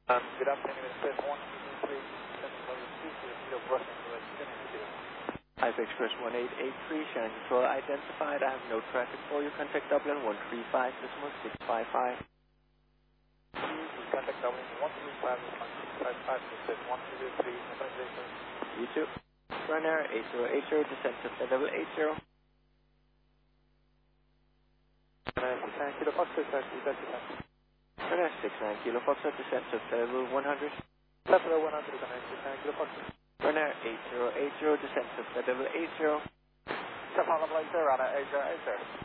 Good afternoon, Express 123, 702, crossing to Hype Express 1883, Shannon Control identified. I have no traffic for you. Contact Dublin 135.655. Contact Dublin 135.655, Express 123, congratulations. You too. Ryanair 8080, descent to flight level 80. 69 Kilo Foxtrot, 30, Ryanair 69 Kilo Foxtrot, descent to flight level 100. Level 100, 69 Kilo Foxtrot. Ryanair 8080, descent to flight level 80. Step on the blade there, Ryanair 8080.